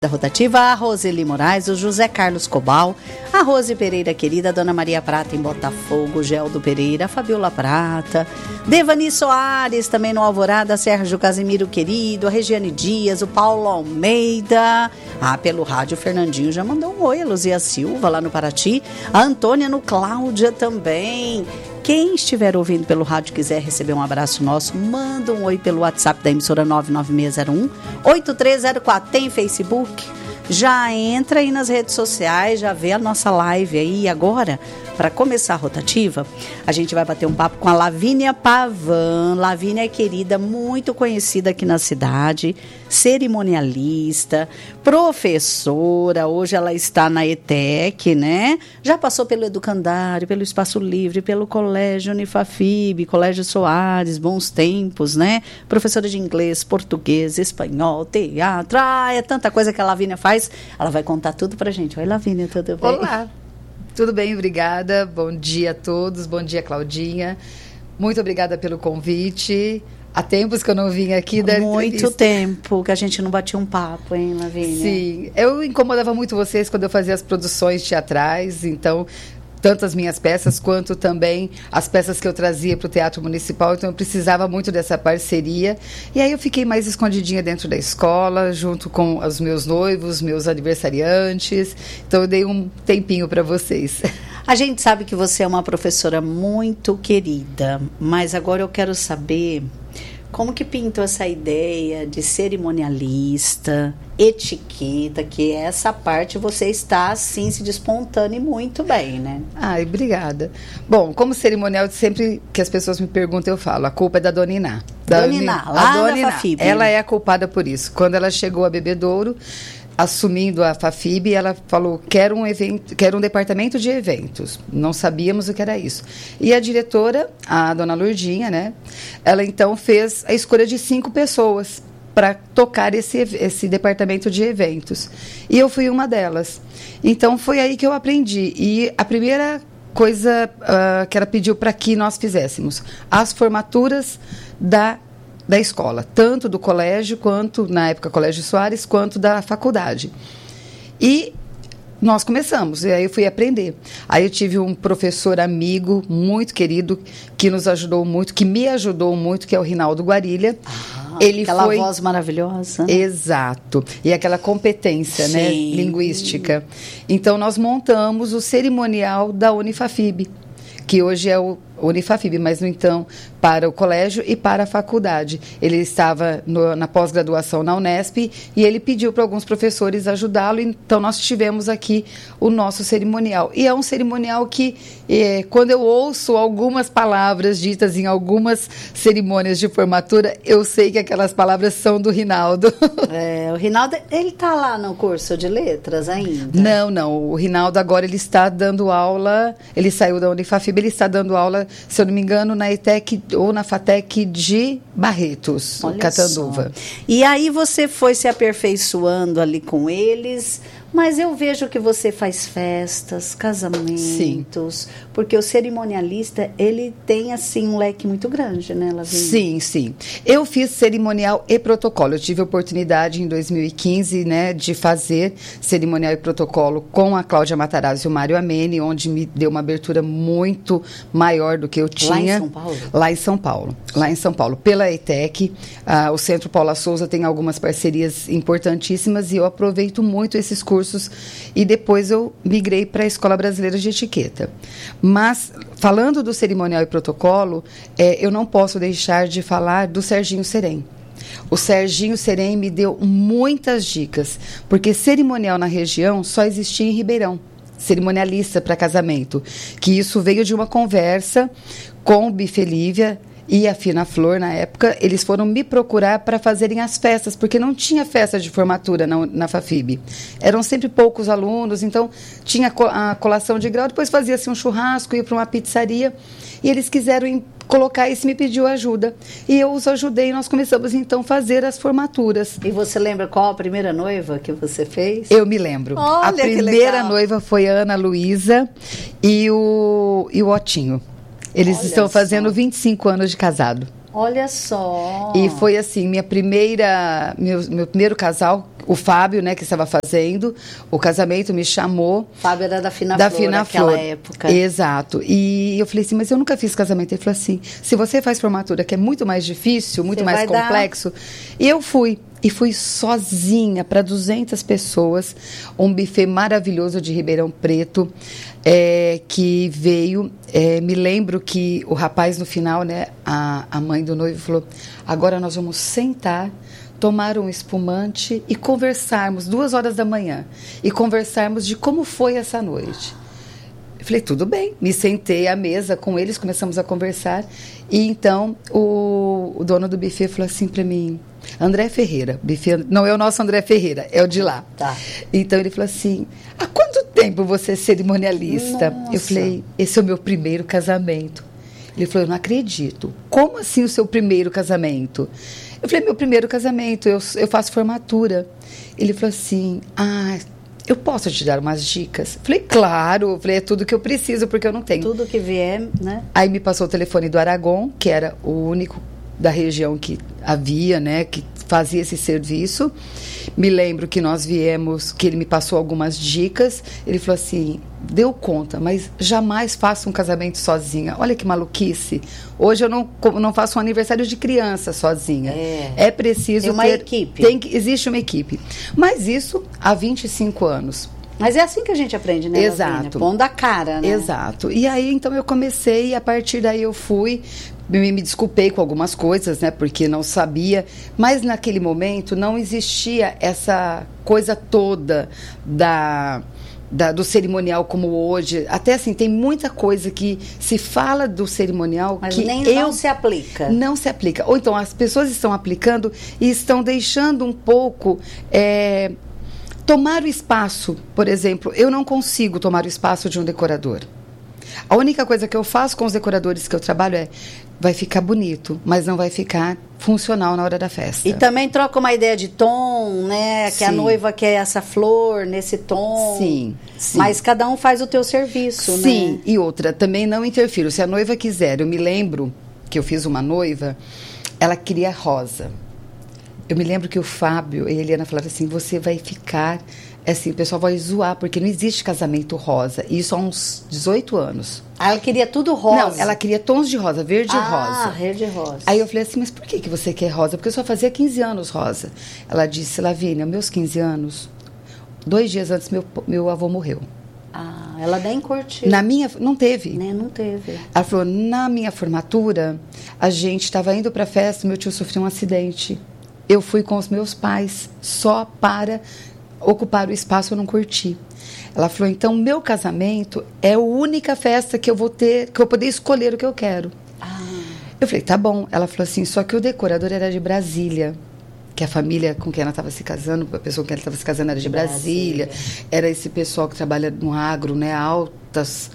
Da Rotativa, a Roseli Moraes, o José Carlos Cobal, a Rose Pereira querida, a Dona Maria Prata em Botafogo, o Geldo Pereira, a Fabiola Prata, Devani Soares, também no Alvorada, Sérgio Casimiro querido, a Regiane Dias, o Paulo Almeida, pelo rádio, o Fernandinho já mandou um oi, a Luzia Silva lá no Paraty, a Antônia no Cláudia também. Quem estiver ouvindo pelo rádio e quiser receber um abraço nosso, manda um oi pelo WhatsApp da emissora 99601-8304. Tem Facebook? Já entra aí nas redes sociais, já vê a nossa live aí. E agora, para começar a rotativa, a gente vai bater um papo com a Lavínia Pavan. Lavínia é querida, muito conhecida aqui na cidade, cerimonialista, professora. Hoje ela está na ETEC, né? Já passou pelo Educandário, pelo Espaço Livre, pelo Colégio Unifafib, Colégio Soares, Bons Tempos, né? Professora de inglês, português, espanhol, teatro. É tanta coisa que a Lavínia faz. Ela vai contar tudo pra gente. Oi, Lavínia, tudo bem? Olá, tudo bem? Obrigada. Bom dia a todos. Bom dia, Claudinha. Muito obrigada pelo convite. Há tempos que eu não vim aqui da Muito tempo que a gente não batia um papo, hein, Lavínia? Sim, eu incomodava muito vocês quando eu fazia as produções teatrais, então, tanto as minhas peças quanto também as peças que eu trazia para o Teatro Municipal, então eu precisava muito dessa parceria. E aí eu fiquei mais escondidinha dentro da escola, junto com os meus noivos, meus aniversariantes, então eu dei um tempinho para vocês. A gente sabe que você é uma professora muito querida, mas agora eu quero saber como que pintou essa ideia de cerimonialista, etiqueta, que essa parte você está, assim, se despontando e muito bem, né? Ai, obrigada. Bom, como cerimonial, sempre que as pessoas me perguntam, eu falo, a culpa é da Dona Iná. Dona Iná, lá da Fafib. Ela é a culpada por isso. Quando ela chegou a Bebedouro, assumindo a Fafib, ela falou, quero um departamento de eventos. Não sabíamos o que era isso. E a diretora, a dona Lourdinha, né? Ela então fez a escolha de 5 pessoas para tocar esse departamento de eventos. E eu fui uma delas. Então foi aí que eu aprendi. E a primeira coisa que ela pediu para que nós fizéssemos, as formaturas da escola, tanto do colégio, quanto, na época, Colégio Soares, quanto da faculdade. E nós começamos, e aí eu fui aprender. Aí eu tive um professor amigo, muito querido, que nos ajudou muito, que me ajudou muito, que é o Rinaldo Guarilha. Aquela voz maravilhosa. Né? Exato. E aquela competência, né, linguística. Então, nós montamos o cerimonial da Unifafib, que hoje é o Unifafib, mas, no então, para o colégio e para a faculdade. Ele estava na pós-graduação na Unesp e ele pediu para alguns professores ajudá-lo, então nós tivemos aqui o nosso cerimonial. E é um cerimonial que, quando eu ouço algumas palavras ditas em algumas cerimônias de formatura, eu sei que aquelas palavras são do Rinaldo. O Rinaldo, ele está lá no curso de letras ainda? Não. O Rinaldo agora ele está dando aula, ele saiu da Unifafib, ele está dando aula, se eu não me engano, na ETEC ou na FATEC de Barretos, Catanduva. Só. E aí você foi se aperfeiçoando ali com eles, mas eu vejo que você faz festas, casamentos, porque o cerimonialista, ele tem, assim, um leque muito grande, né, Lavínia? Sim. Eu fiz cerimonial e protocolo. Eu tive a oportunidade, em 2015, né, de fazer cerimonial e protocolo com a Cláudia Matarazzo e o Mário Ameni, onde me deu uma abertura muito maior do que eu tinha. Lá em São Paulo? Lá em São Paulo. Pela ETEC, o Centro Paula Souza tem algumas parcerias importantíssimas e eu aproveito muito esses cursos e depois eu migrei para a Escola Brasileira de Etiqueta. Mas, falando do cerimonial e protocolo, eu não posso deixar de falar do Serginho Serem. O Serginho Serem me deu muitas dicas, porque cerimonial na região só existia em Ribeirão. Cerimonialista para casamento, que isso veio de uma conversa com o Bife Lívia e a Fina Flor, na época, eles foram me procurar para fazerem as festas, porque não tinha festa de formatura na Fafib. Eram sempre poucos alunos, então tinha a colação de grau, depois fazia-se um churrasco, ia para uma pizzaria, e eles quiseram colocar isso e me pediu ajuda. E eu os ajudei e nós começamos, então, a fazer as formaturas. E você lembra qual a primeira noiva que você fez? Eu me lembro. Olha, a primeira noiva foi a Ana Luísa e o Otinho. Eles estão fazendo 25 anos de casado. Olha só. E foi assim, meu primeiro casal, o Fábio, né, que estava fazendo o casamento, me chamou. Fábio era da Fina Flor naquela época. Exato. E eu falei assim, mas eu nunca fiz casamento. Ele falou assim, se você faz formatura, que é muito mais difícil, muito mais complexo. E eu fui. E fui sozinha para 200 pessoas, um buffet maravilhoso de Ribeirão Preto, que veio. Me lembro que o rapaz, no final, né, a mãe do noivo falou, agora nós vamos sentar, tomar um espumante e conversarmos, 2 horas da manhã, e conversarmos de como foi essa noite. Eu falei, tudo bem. Me sentei à mesa com eles, começamos a conversar. E então o dono do buffet falou assim para mim, André Ferreira, buffet, não é o nosso André Ferreira, é o de lá. Tá. Então ele falou assim, há quanto tempo você é cerimonialista? Nossa. Eu falei, esse é o meu primeiro casamento. Ele falou, eu não acredito. Como assim o seu primeiro casamento? Eu falei, meu primeiro casamento, eu faço formatura. Ele falou assim, eu posso te dar umas dicas? Falei, claro. Falei, é tudo que eu preciso, porque eu não tenho. Tudo que vier, né? Aí me passou o telefone do Aragon, que era o único da região que havia, né, que fazia esse serviço. Me lembro que nós viemos, que ele me passou algumas dicas. Ele falou assim, deu conta, mas jamais faça um casamento sozinha. Olha que maluquice. Hoje eu não faço um aniversário de criança sozinha. É preciso ter uma equipe. Existe uma equipe. Mas isso há 25 anos. Mas é assim que a gente aprende, né, Exato. Lavínia? Pondo a cara, né? Exato. E aí, então, eu comecei e a partir daí eu fui, me desculpei com algumas coisas, né, porque não sabia, mas naquele momento não existia essa coisa toda do cerimonial como hoje. Até assim, tem muita coisa que se fala do cerimonial mas que não se aplica. Não se aplica. Ou então, as pessoas estão aplicando e estão deixando um pouco... tomar o espaço, por exemplo, eu não consigo tomar o espaço de um decorador. A única coisa que eu faço com os decoradores que eu trabalho vai ficar bonito, mas não vai ficar funcional na hora da festa. E também troca uma ideia de tom, né? Que a noiva quer essa flor nesse tom. Sim. Mas cada um faz o teu serviço, né? Sim, e outra, também não interfiro. Se a noiva quiser, eu me lembro que eu fiz uma noiva, ela queria rosa. Eu me lembro que o Fábio e a Eliana falaram assim, você vai ficar, assim, o pessoal vai zoar, porque não existe casamento rosa. E isso há uns 18 anos. Ela queria tudo rosa? Não, ela queria tons de rosa, verde e rosa. Verde e rosa. Aí eu falei assim, mas por que você quer rosa? Porque eu só fazia 15 anos rosa. Ela disse, Lavínia, meus 15 anos, 2 dias antes meu avô morreu. Ela nem curtiu. Não teve. Né, não teve. Ela falou, na minha formatura, a gente estava indo para a festa, meu tio sofreu um acidente. Eu fui com os meus pais só para ocupar o espaço, eu não curti. Ela falou, então, meu casamento é a única festa que eu vou ter, que eu vou poder escolher o que eu quero. Eu falei, tá bom. Ela falou assim, só que o decorador era de Brasília, que a família com quem ela estava se casando, a pessoa com quem ela estava se casando era de Brasília. Era esse pessoal que trabalha no agro, né, altas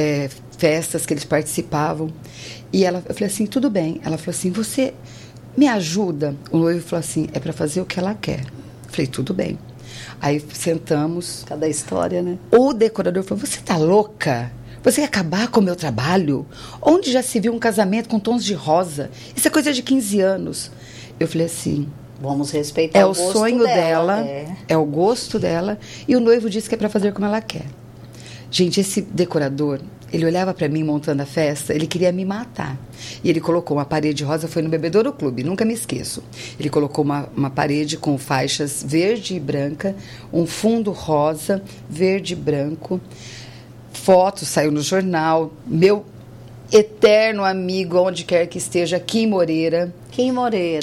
festas que eles participavam. E eu falei assim, tudo bem. Ela falou assim, você... me ajuda? O noivo falou assim, é para fazer o que ela quer. Eu falei, tudo bem. Aí sentamos. Cada história, né? O decorador falou, você tá louca? Você quer acabar com o meu trabalho? Onde já se viu um casamento com tons de rosa? Isso é coisa de 15 anos. Eu falei assim... vamos respeitar o gosto dela. É o sonho dela, é o gosto dela. E o noivo disse que é para fazer como ela quer. Gente, esse decorador... ele olhava para mim montando a festa, ele queria me matar. E ele colocou uma parede rosa, foi no Bebedouro Clube, nunca me esqueço. Ele colocou uma parede com faixas verde e branca, um fundo rosa, verde e branco. Fotos, saiu no jornal. Meu eterno amigo, onde quer que esteja, Kim Moreira. Kim Moreira.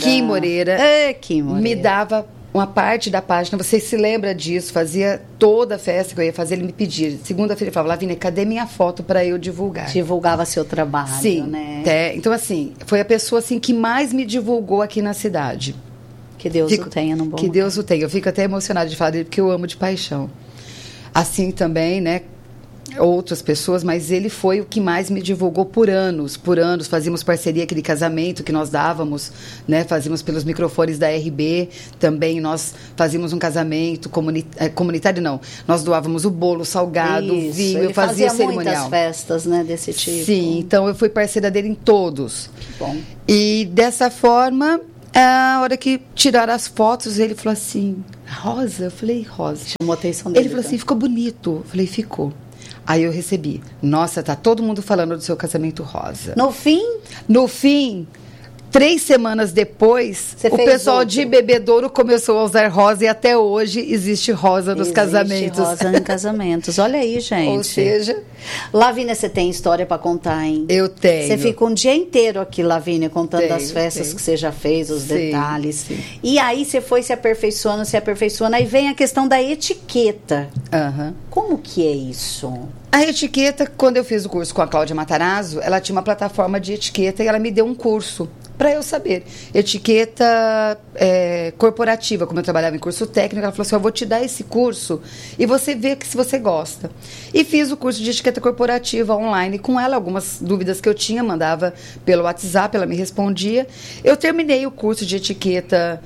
Kim Moreira. Me dava... uma parte da página, você se lembra disso, fazia toda a festa que eu ia fazer, ele me pedia. Segunda-feira ele falava, Lavínia, cadê minha foto para eu divulgar? Divulgava seu trabalho, sim, né? Então, assim, foi a pessoa assim, que mais me divulgou aqui na cidade. Que Deus o tenha no bom Que Deus o tenha. Eu fico até emocionada de falar dele, porque eu amo de paixão. Assim também, né? Outras pessoas, mas ele foi o que mais me divulgou por anos. Fazíamos parceria, aquele casamento que nós dávamos, né? Fazíamos pelos microfones da RB, também nós fazíamos um casamento comunitário, não. Nós doávamos o bolo, o salgado, o vinho, eu fazia cerimonial. Muitas festas, né, desse tipo. Sim, então eu fui parceira dele em todos. Que bom. E dessa forma, A hora que tiraram as fotos, ele falou assim, rosa? Eu falei, rosa. Chamou a atenção dele. Ele falou assim, ficou bonito. Eu falei, ficou. Aí eu recebi, nossa, tá todo mundo falando do seu casamento rosa. No fim, 3 semanas depois, o pessoal de Bebedouro começou a usar rosa e até hoje existe rosa nos casamentos. Rosa em casamentos. Olha aí, gente. Ou seja... Lavínia, você tem história para contar, hein? Eu tenho. Você fica um dia inteiro aqui, Lavínia, contando as festas que você já fez, os detalhes. Sim. E aí você foi se aperfeiçoando, aí vem a questão da etiqueta. Como que é isso? A etiqueta, quando eu fiz o curso com a Cláudia Matarazzo, ela tinha uma plataforma de etiqueta e ela me deu um curso para eu saber. Etiqueta corporativa, como eu trabalhava em curso técnico, ela falou assim, eu vou te dar esse curso e você vê que se você gosta. E fiz o curso de etiqueta corporativa online com ela, algumas dúvidas que eu tinha, mandava pelo WhatsApp, ela me respondia. Eu terminei o curso de etiqueta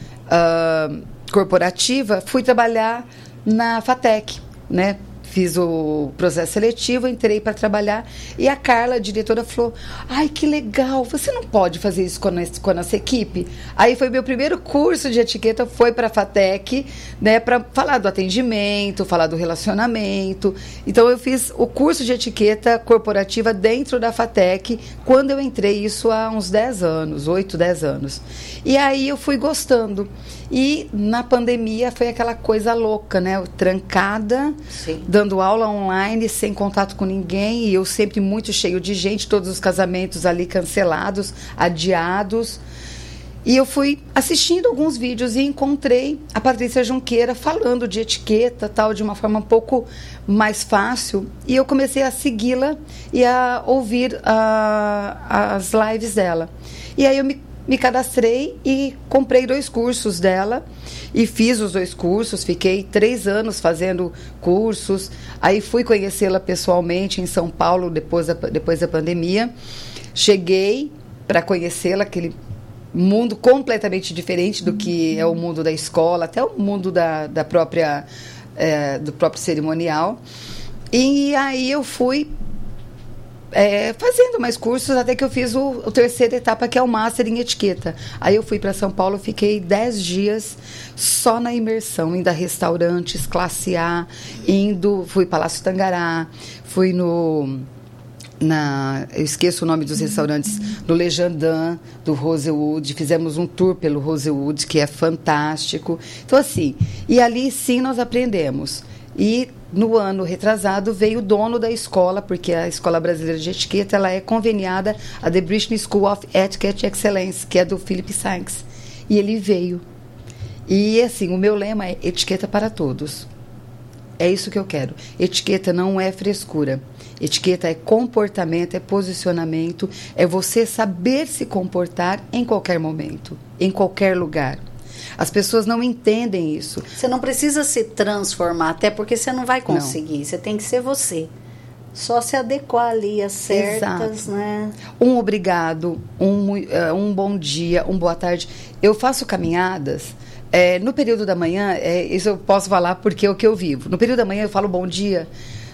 corporativa, fui trabalhar na FATEC, né? Fiz o processo seletivo, entrei para trabalhar e a Carla, a diretora, falou, ai, que legal, você não pode fazer isso com a nossa equipe? Aí foi meu primeiro curso de etiqueta, foi para a FATEC, né, para falar do atendimento, falar do relacionamento. Então eu fiz o curso de etiqueta corporativa dentro da FATEC, quando eu entrei, isso há uns 10 anos, 8, 10 anos. E aí eu fui gostando. E na pandemia foi aquela coisa louca, né? Trancada, dando aula online, sem contato com ninguém. E eu sempre muito cheio de gente, todos os casamentos ali cancelados, adiados. E eu fui assistindo alguns vídeos e encontrei a Patrícia Junqueira falando de etiqueta, tal, de uma forma um pouco mais fácil. E eu comecei a segui-la e a ouvir as lives dela. E aí eu me cadastrei e comprei 2 cursos dela e fiz os 2 cursos, fiquei 3 anos fazendo cursos, aí fui conhecê-la pessoalmente em São Paulo depois da pandemia, cheguei para conhecê-la, aquele mundo completamente diferente do que é o mundo da escola, até o mundo da própria, do próprio cerimonial, e aí eu fui fazendo mais cursos, até que eu fiz o 3ª etapa, que é o Master em Etiqueta. Aí eu fui para São Paulo, fiquei 10 dias só na imersão, indo a restaurantes, classe A, fui Palácio Tangará, fui eu esqueço o nome dos restaurantes, no Le Jardin, do Rosewood, fizemos um tour pelo Rosewood, que é fantástico. Então, assim, e ali sim nós aprendemos. E no ano retrasado veio o dono da escola, porque a Escola Brasileira de Etiqueta ela é conveniada a The British School of Etiquette Excellence, que é do Philip Sanks. E ele veio. E assim, o meu lema é etiqueta para todos. É isso que eu quero. Etiqueta não é frescura. Etiqueta é comportamento, é posicionamento, é você saber se comportar em qualquer momento, em qualquer lugar. As pessoas não entendem isso. Você não precisa se transformar, até porque você não vai conseguir. Não. Você tem que ser você. Só se adequar ali às certas, exato, né? Um obrigado, um bom dia, boa tarde. Eu faço caminhadas. No período da manhã, isso eu posso falar porque é o que eu vivo. No período da manhã eu falo bom dia.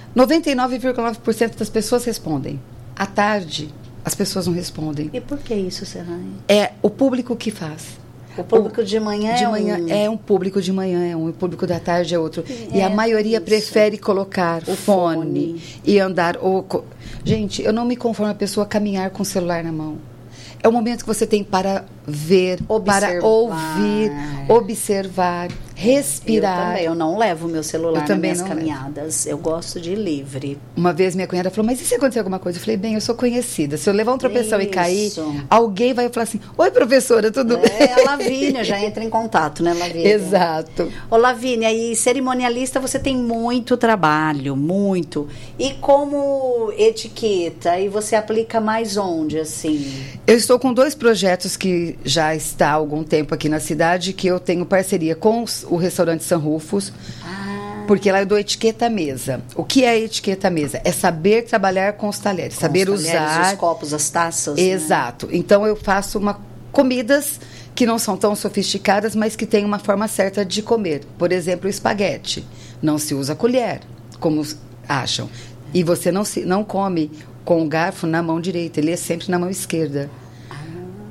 99,9% das pessoas respondem. À tarde, as pessoas não respondem. E por que isso, Serrani? É o público que faz. O público de manhã é um público de manhã, o público da tarde é outro. E a maioria prefere colocar o fone e andar. Gente, eu não me conformo a pessoa caminhar com o celular na mão. É o momento que você tem para ver, para ouvir, observar, respirar. Eu não levo meu celular nas minhas caminhadas. Eu gosto de ir livre. Uma vez minha cunhada falou, mas e se acontecer alguma coisa? Eu falei, bem, eu sou conhecida. Se eu levar um tropeção e cair, alguém vai falar assim, oi, professora, tudo bem? A Lavínia já entra em contato, né, Lavínia? Exato. Ô, Lavínia, e cerimonialista você tem muito trabalho, muito. E como etiqueta, e você aplica mais onde, assim? Eu estou com 2 projetos que já está há algum tempo aqui na cidade, que eu tenho parceria com o restaurante San Rufus, porque lá eu dou etiqueta à mesa. O que é etiqueta à mesa? É saber trabalhar com os talheres, com saber os talheres, usar os copos, as taças. Exato. Né? Então eu faço comidas que não são tão sofisticadas, mas que têm uma forma certa de comer. Por exemplo, o espaguete. Não se usa colher, como acham. E você não come com o garfo na mão direita, ele é sempre na mão esquerda.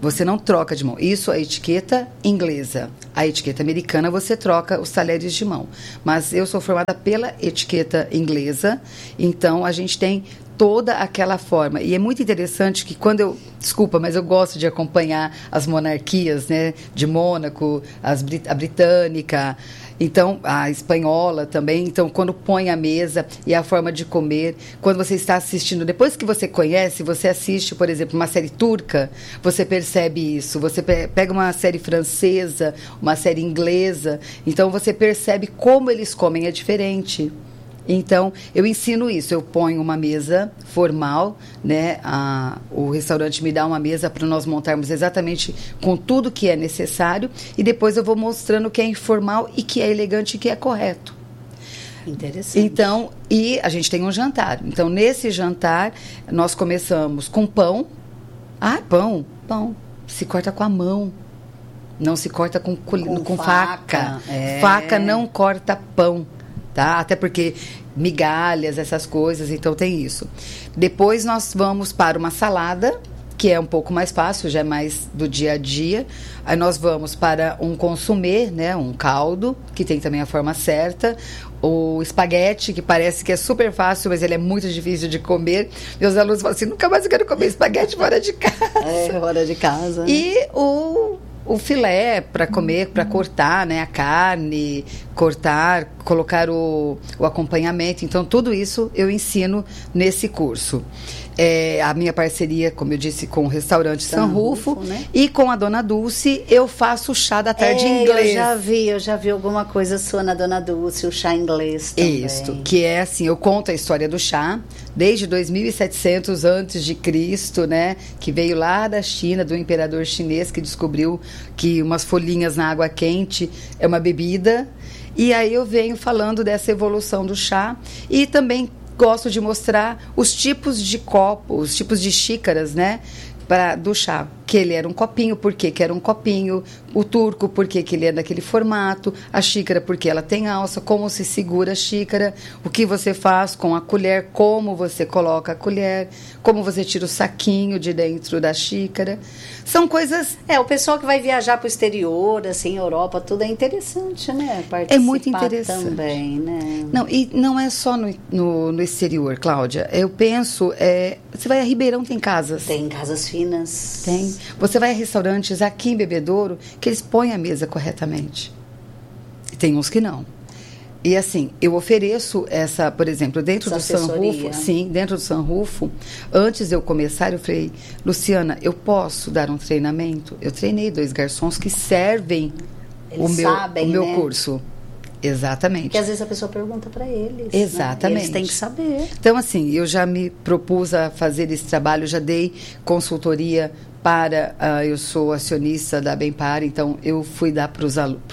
Você não troca de mão. Isso é a etiqueta inglesa. A etiqueta americana, você troca os talheres de mão. Mas eu sou formada pela etiqueta inglesa, então a gente tem toda aquela forma. E é muito interessante que quando eu... Desculpa, mas eu gosto de acompanhar as monarquias, né? De Mônaco, a britânica, então a espanhola também. Então, quando põe a mesa e a forma de comer, quando você está assistindo, depois que você conhece, você assiste, por exemplo, uma série turca, você percebe isso. Você pega uma série francesa, uma série inglesa, então você percebe como eles comem, é diferente. Então, eu ensino isso, eu ponho uma mesa formal, né? O restaurante me dá uma mesa para nós montarmos exatamente com tudo que é necessário e depois eu vou mostrando o que é informal e que é elegante e que é correto. Interessante. Então, e a gente tem um jantar. Então, nesse jantar, nós começamos com pão. Pão se corta com a mão. Não se corta com faca. Faca não corta pão. Tá? Até porque migalhas, essas coisas, então tem isso. Depois nós vamos para uma salada, que é um pouco mais fácil, já é mais do dia a dia. Aí nós vamos para um consumê, né, um caldo, que tem também a forma certa. O espaguete, que parece que é super fácil, mas ele é muito difícil de comer. Meus alunos falam assim, nunca mais eu quero comer espaguete fora de casa. Fora de casa. E o filé para comer, para cortar, né, a carne, colocar o acompanhamento. Então, tudo isso eu ensino nesse curso. A minha parceria, como eu disse, com o restaurante San Rufo, né? E com a Dona Dulce, eu faço o chá da tarde em inglês. Eu já vi alguma coisa sua na Dona Dulce, o chá inglês também. Isso, que é assim, eu conto a história do chá, desde 2700 antes de Cristo, né? Que veio lá da China, do imperador chinês, que descobriu que umas folhinhas na água quente é uma bebida. E aí eu venho falando dessa evolução do chá e também gosto de mostrar os tipos de copos, os tipos de xícaras, né, do chá. Que ele era um copinho, por que era um copinho? O turco, por que ele é daquele formato? A xícara, porque ela tem alça, como se segura a xícara? O que você faz com a colher? Como você coloca a colher? Como você tira o saquinho de dentro da xícara? São coisas... o pessoal que vai viajar para o exterior, assim, Europa, tudo é interessante, né? Participar é muito interessante. Também, né? Não, e não é só no exterior, Cláudia. Eu penso, você vai a Ribeirão, tem casas. Tem casas finas. Tem. Você vai a restaurantes aqui em Bebedouro que eles põem a mesa corretamente. Tem uns que não. E assim, eu ofereço essa, por exemplo, dentro do San Rufo, dentro do San Rufo, antes de eu começar, eu falei, Luciana, eu posso dar um treinamento? Eu treinei 2 garçons que servem o meu curso. Exatamente. Porque às vezes a pessoa pergunta para eles. Exatamente. Né? Eles têm que saber. Então, assim, eu já me propus a fazer esse trabalho, já dei consultoria eu sou acionista da Bempar, então eu fui dar para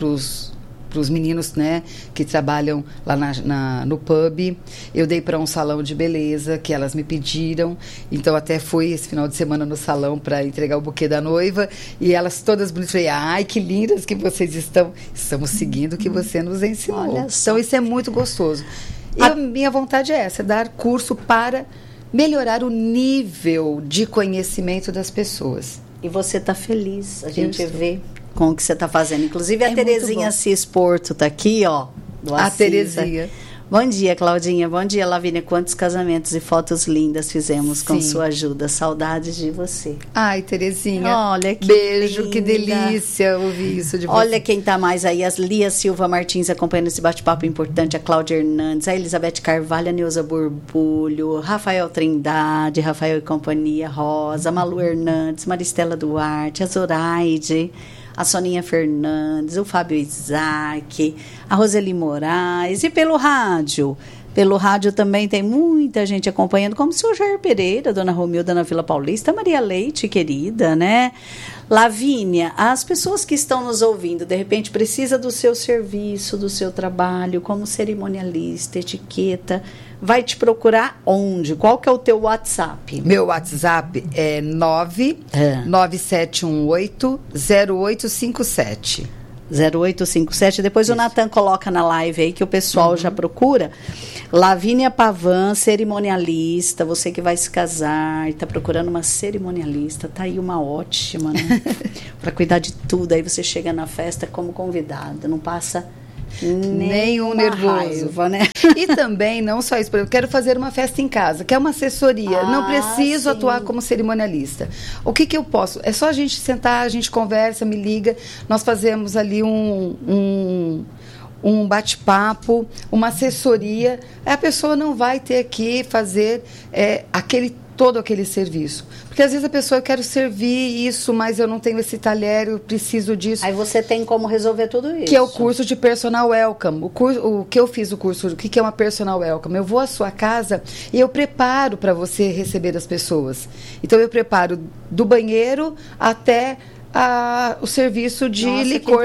os meninos, né, que trabalham lá no pub. Eu dei para um salão de beleza que elas me pediram, então até fui esse final de semana no salão para entregar o buquê da noiva e elas todas bonitas, falei, ai, que lindas que vocês estamos seguindo o que você nos ensinou. Olha só. Então isso é muito gostoso. E a minha vontade é essa, dar curso para melhorar o nível de conhecimento das pessoas. E você está feliz, a gente vê com o que você está fazendo. Inclusive a Terezinha Cis Porto está aqui, ó. A Terezinha. Bom dia, Claudinha. Bom dia, Lavínia. Quantos casamentos e fotos lindas fizemos com sua ajuda. Saudades de você. Ai, Terezinha. Olha que beijo, linda. Que delícia ouvir isso de você. Olha quem tá mais aí. As Lia Silva Martins acompanhando esse bate-papo importante. A Cláudia Hernandes, a Elizabeth Carvalho, a Neuza Borbulho, Rafael Trindade, Rafael e Companhia, Rosa, Malu Hernandes, Maristela Duarte, a Zoraide, a Soninha Fernandes, o Fábio Isaac, a Roseli Moraes e pelo rádio. Pelo rádio também tem muita gente acompanhando, como o senhor Jair Pereira, Dona Romilda na Vila Paulista, Maria Leite, querida, né? Lavínia, as pessoas que estão nos ouvindo, de repente, precisa do seu serviço, do seu trabalho, como cerimonialista, etiqueta, vai te procurar onde? Qual que é o teu WhatsApp? Meu WhatsApp é 99718-0857. 0857. Depois o Natan coloca na live aí que o pessoal já procura. Lavínia Pavan, cerimonialista, você que vai se casar e está procurando uma cerimonialista, tá aí uma ótima, né? Para cuidar de tudo. Aí você chega na festa como convidada, não passa nenhum nervoso, raiva, né? E também, não só isso, eu quero fazer uma festa em casa, que é uma assessoria, não preciso atuar como cerimonialista. O que eu posso? É só a gente sentar, a gente conversa, me liga, nós fazemos ali um bate-papo, uma assessoria. A pessoa não vai ter que fazer todo aquele serviço. Porque às vezes a pessoa, eu quero servir isso, mas eu não tenho esse talher, eu preciso disso. Aí você tem como resolver tudo isso. Que é o curso de Personal Welcome. O que eu fiz o curso, o que é uma Personal Welcome? Eu vou à sua casa e eu preparo para você receber as pessoas. Então eu preparo do banheiro até o serviço de licor